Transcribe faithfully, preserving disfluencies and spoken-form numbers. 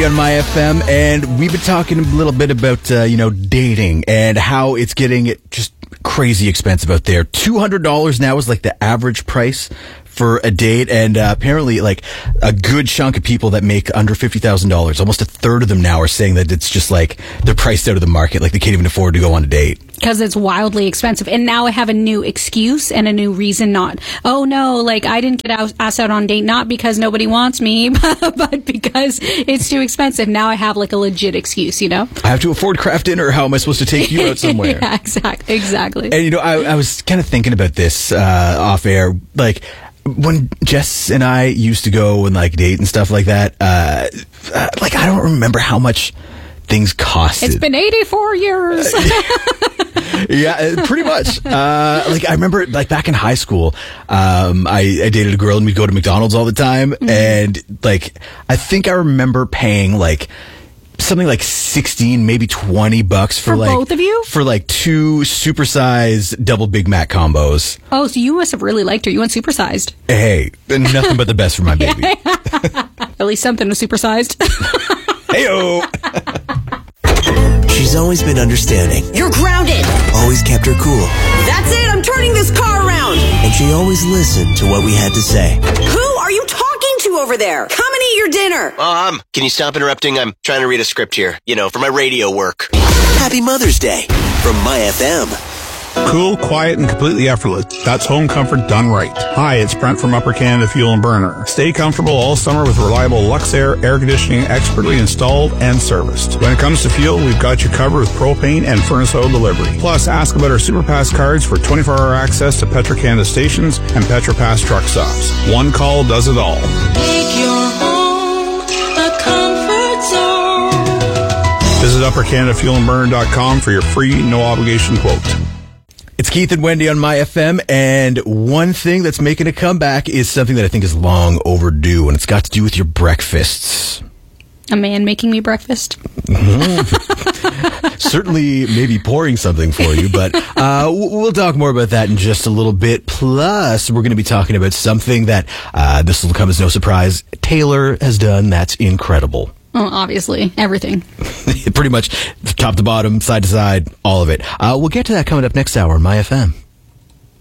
Wendy on My F M, and we've been talking a little bit about, uh, you know, dating and how it's getting just crazy expensive out there. two hundred dollars now is like the average price for a date, and uh, apparently like a good chunk of people that make under fifty thousand dollars, almost a third of them now are saying that it's just like they're priced out of the market, like they can't even afford to go on a date. Because it's wildly expensive. And now I have a new excuse and a new reason not. Oh, no, like, I didn't get out, asked out on a date, not because nobody wants me, but because it's too expensive. Now I have, like, a legit excuse, you know? I have to afford craft dinner. How am I supposed to take you out somewhere? Yeah, exactly. Exactly. And, you know, I, I was kind of thinking about this uh, off air. Like, when Jess and I used to go and, like, date and stuff like that, uh, uh, like, I don't remember how much things costed. It's been eighty-four years. Yeah, pretty much. Uh, like I remember, like back in high school, um, I, I dated a girl and we'd go to McDonald's all the time, mm-hmm. and like I think I remember paying like something like sixteen, maybe twenty bucks for, for like both of you for like two supersized double Big Mac combos. Oh, so you must have really liked her. You went supersized. Hey, nothing but the best for my baby. At least something was supersized. Heyo. She's always been understanding. You're grounded. Always kept her cool. That's it, I'm turning this car around. And she always listened to what we had to say. Who are you talking to over there? Come and eat your dinner. Mom, can you stop interrupting? I'm trying to read a script here, you know, for my radio work. Happy Mother's Day from My F M. Cool, quiet, and completely effortless. That's home comfort done right. Hi, it's Brent from Upper Canada Fuel and Burner. Stay comfortable all summer with reliable Luxair air conditioning, expertly installed and serviced. When it comes to fuel, we've got you covered with propane and furnace oil delivery. Plus, ask about our SuperPass cards for twenty-four hour access to Petro-Canada stations and PetroPass truck stops. One call does it all. Make your home a comfort zone. Visit upper canada fuel and burner dot com for your free, no obligation quote. It's Keith and Wendy on My F M, and one thing that's making a comeback is something that I think is long overdue, and it's got to do with your breakfasts. A man making me breakfast? Mm-hmm. Certainly maybe pouring something for you, but uh, we'll talk more about that in just a little bit. Plus, we're going to be talking about something that, uh, this will come as no surprise, Taylor has done that's incredible. Oh, obviously. Everything. Pretty much top to bottom, side to side, all of it. Uh, we'll get to that coming up next hour on My F M.